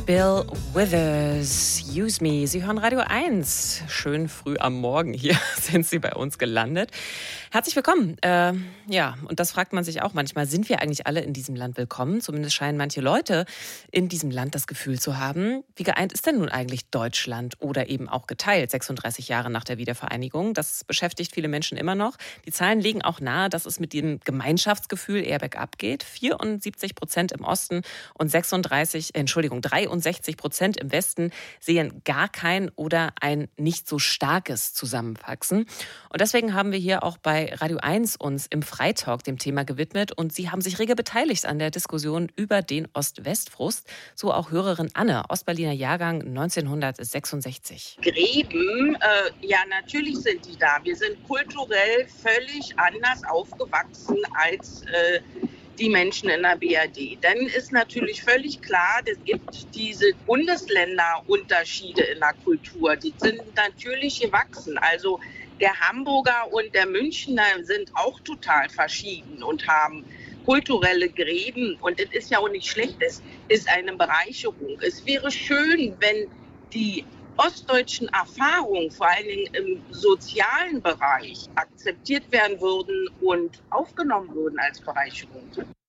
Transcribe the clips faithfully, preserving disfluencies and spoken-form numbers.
Bill Withers, Use Me. Sie hören Radio eins. Schön früh am Morgen hier sind Sie bei uns gelandet. Herzlich willkommen. Äh, ja, und das fragt man sich auch manchmal. Sind wir eigentlich alle in diesem Land willkommen? Zumindest scheinen manche Leute in diesem Land das Gefühl zu haben. Wie geeint ist denn nun eigentlich Deutschland oder eben auch geteilt, sechsunddreißig Jahre nach der Wiedervereinigung? Das beschäftigt viele Menschen immer noch. Die Zahlen legen auch nahe, dass es mit dem Gemeinschaftsgefühl eher bergab geht. vierundsiebzig Prozent im Osten und sechsunddreißig, Entschuldigung, dreiundsechzig Prozent im Westen sehen gar kein oder ein nicht so starkes Zusammenwachsen. Und deswegen haben wir hier auch bei Radio eins uns im Freitalk dem Thema gewidmet und Sie haben sich rege beteiligt an der Diskussion über den Ost-West-Frust. So auch Hörerin Anne, Ostberliner Jahrgang neunzehnhundertsechsundsechzig. Gräben, äh, ja natürlich sind die da. Wir sind kulturell völlig anders aufgewachsen als äh, die Menschen in der B R D. Dann ist natürlich völlig klar, es gibt diese Bundesländerunterschiede in der Kultur. Die sind natürlich gewachsen. Also der Hamburger und der Münchner sind auch total verschieden und haben kulturelle Gräben. Und das ist ja auch nicht schlecht, es ist eine Bereicherung. Es wäre schön, wenn die ostdeutschen Erfahrungen, vor allen Dingen im sozialen Bereich, akzeptiert werden würden und aufgenommen würden als Bereicherung.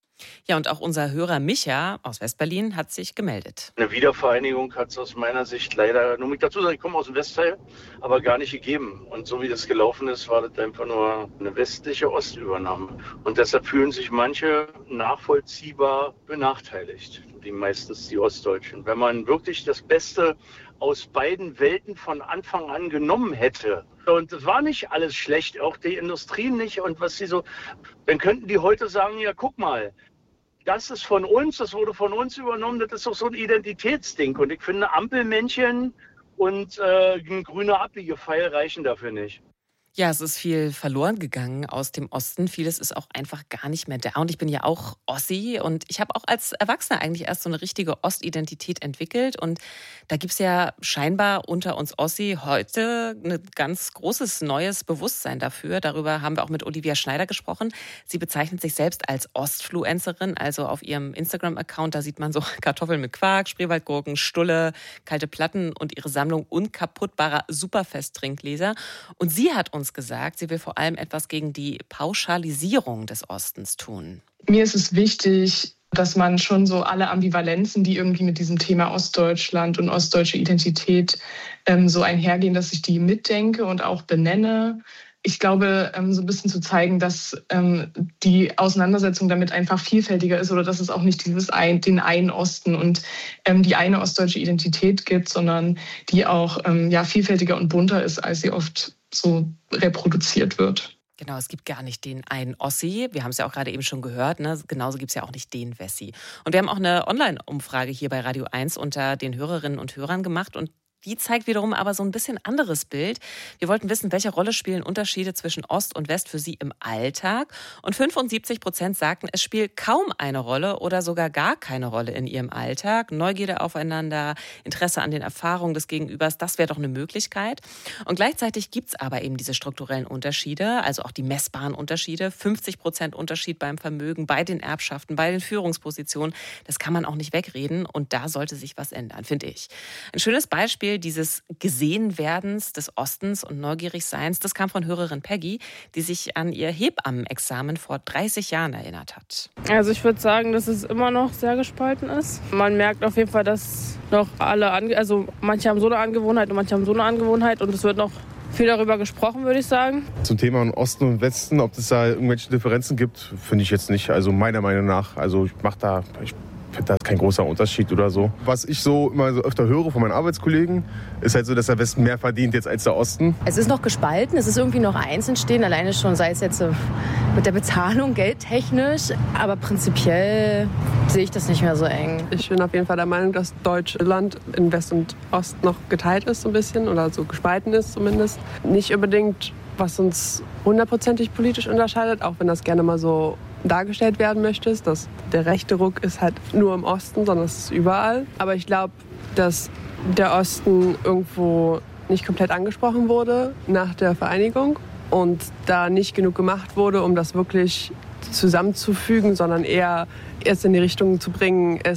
Ja, und auch unser Hörer Micha aus Westberlin hat sich gemeldet. Eine Wiedervereinigung hat es aus meiner Sicht leider, nur mit dazu sagen, ich komme aus dem Westteil, aber gar nicht gegeben. Und so wie das gelaufen ist, war das einfach nur eine westliche Ostübernahme. Und deshalb fühlen sich manche nachvollziehbar benachteiligt. Die meistens die Ostdeutschen. Wenn man wirklich das Beste aus beiden Welten von Anfang an genommen hätte. Und es war nicht alles schlecht, auch die Industrie nicht. Und was sie so, dann könnten die heute sagen, ja guck mal, das ist von uns, das wurde von uns übernommen, das ist doch so ein Identitätsding. Und ich finde, Ampelmännchen und äh, ein grüner Abbiegepfeil reichen dafür nicht. Ja, es ist viel verloren gegangen aus dem Osten. Vieles ist auch einfach gar nicht mehr da. Und ich bin ja auch Ossi und ich habe auch als Erwachsener eigentlich erst so eine richtige Ostidentität entwickelt. Und da gibt's ja scheinbar unter uns Ossi heute ein ganz großes neues Bewusstsein dafür. Darüber haben wir auch mit Olivia Schneider gesprochen. Sie bezeichnet sich selbst als Ostfluencerin. Also auf ihrem Instagram-Account, da sieht man so Kartoffeln mit Quark, Spreewaldgurken, Stulle, kalte Platten und ihre Sammlung unkaputtbarer Superfest-Trinkgläser. Und sie hat uns gesagt, sie will vor allem etwas gegen die Pauschalisierung des Ostens tun. Mir ist es wichtig, dass man schon so alle Ambivalenzen, die irgendwie mit diesem Thema Ostdeutschland und ostdeutsche Identität ähm, so einhergehen, dass ich die mitdenke und auch benenne. Ich glaube, ähm, so ein bisschen zu zeigen, dass ähm, die Auseinandersetzung damit einfach vielfältiger ist oder dass es auch nicht dieses ein, den einen Osten und ähm, die eine ostdeutsche Identität gibt, sondern die auch ähm, ja, vielfältiger und bunter ist, als sie oft so reproduziert wird. Genau, es gibt gar nicht den einen Ossi. Wir haben es ja auch gerade eben schon gehört. Ne? Genauso gibt es ja auch nicht den Wessi. Und wir haben auch eine Online-Umfrage hier bei Radio eins unter den Hörerinnen und Hörern gemacht. Und die zeigt wiederum aber so ein bisschen anderes Bild. Wir wollten wissen, welche Rolle spielen Unterschiede zwischen Ost und West für Sie im Alltag? Und fünfundsiebzig Prozent sagten, es spielt kaum eine Rolle oder sogar gar keine Rolle in Ihrem Alltag. Neugierde aufeinander, Interesse an den Erfahrungen des Gegenübers, das wäre doch eine Möglichkeit. Und gleichzeitig gibt es aber eben diese strukturellen Unterschiede, also auch die messbaren Unterschiede. fünfzig Prozent Unterschied beim Vermögen, bei den Erbschaften, bei den Führungspositionen. Das kann man auch nicht wegreden und da sollte sich was ändern, finde ich. Ein schönes Beispiel dieses Gesehenwerdens des Ostens und Neugierigseins, das kam von Hörerin Peggy, die sich an ihr Hebammenexamen vor dreißig Jahren erinnert hat. Also ich würde sagen, dass es immer noch sehr gespalten ist. Man merkt auf jeden Fall, dass noch alle, ange- also manche haben so eine Angewohnheit und manche haben so eine Angewohnheit und es wird noch viel darüber gesprochen, würde ich sagen. Zum Thema Osten und Westen, ob es da irgendwelche Differenzen gibt, finde ich jetzt nicht. Also meiner Meinung nach, also ich mache da... Ich Ich finde, da ist kein großer Unterschied oder so. Was ich so immer so öfter höre von meinen Arbeitskollegen, ist halt so, dass der Westen mehr verdient jetzt als der Osten. Es ist noch gespalten, es ist irgendwie noch eins entstehen, alleine schon, sei es jetzt mit der Bezahlung, geldtechnisch. Aber prinzipiell sehe ich das nicht mehr so eng. Ich bin auf jeden Fall der Meinung, dass Deutschland in West und Ost noch geteilt ist so ein bisschen oder so gespalten ist zumindest. Nicht unbedingt, was uns hundertprozentig politisch unterscheidet, auch wenn das gerne mal so dargestellt werden möchte, dass der rechte Ruck ist halt nur im Osten, sondern es ist überall. Aber ich glaube, dass der Osten irgendwo nicht komplett angesprochen wurde nach der Vereinigung und da nicht genug gemacht wurde, um das wirklich zusammenzufügen, sondern eher erst in die Richtung zu bringen, es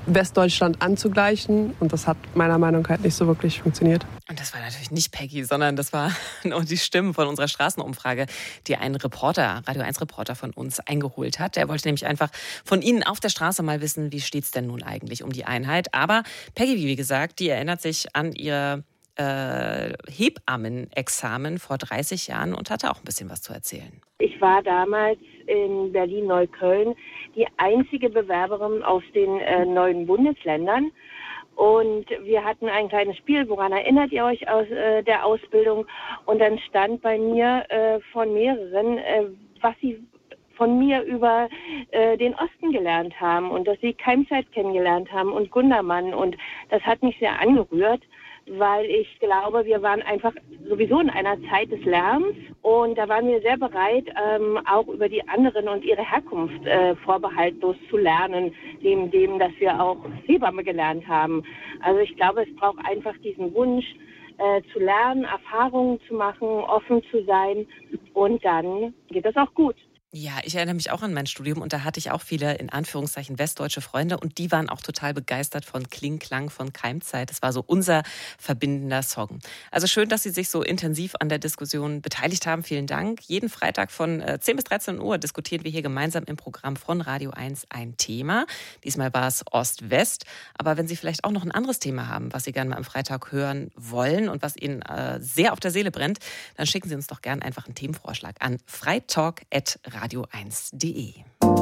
Westdeutschland anzugleichen. Und das hat meiner Meinung nach nicht so wirklich funktioniert. Und das war natürlich nicht Peggy, sondern das waren die Stimmen von unserer Straßenumfrage, die ein Reporter, Radio eins Reporter von uns eingeholt hat. Der wollte nämlich einfach von Ihnen auf der Straße mal wissen, wie steht es denn nun eigentlich um die Einheit. Aber Peggy, wie gesagt, die erinnert sich an ihr äh, Hebammenexamen vor dreißig Jahren und hatte auch ein bisschen was zu erzählen. Ich war damals in Berlin-Neukölln die einzige Bewerberin aus den äh, neuen Bundesländern. Und wir hatten ein kleines Spiel, woran erinnert ihr euch aus äh, der Ausbildung? Und dann stand bei mir äh, von mehreren, äh, was sie von mir über äh, den Osten gelernt haben und dass sie Keimzeit kennengelernt haben und Gundermann. Und das hat mich sehr angerührt, weil ich glaube, wir waren einfach sowieso in einer Zeit des Lärms und da waren wir sehr bereit, ähm, auch über die anderen und ihre Herkunft äh, vorbehaltlos zu lernen, dem, dem, dass wir auch Hebamme gelernt haben. Also ich glaube, es braucht einfach diesen Wunsch, äh, zu lernen, Erfahrungen zu machen, offen zu sein und dann geht das auch gut. Ja, ich erinnere mich auch an mein Studium und da hatte ich auch viele, in Anführungszeichen, westdeutsche Freunde und die waren auch total begeistert von Kling Klang von Keimzeit. Das war so unser verbindender Song. Also schön, dass Sie sich so intensiv an der Diskussion beteiligt haben. Vielen Dank. Jeden Freitag von zehn bis dreizehn Uhr diskutieren wir hier gemeinsam im Programm von Radio eins ein Thema. Diesmal war es Ost-West. Aber wenn Sie vielleicht auch noch ein anderes Thema haben, was Sie gerne mal am Freitag hören wollen und was Ihnen äh, sehr auf der Seele brennt, dann schicken Sie uns doch gerne einfach einen Themenvorschlag an freitalk at radio eins punkt de.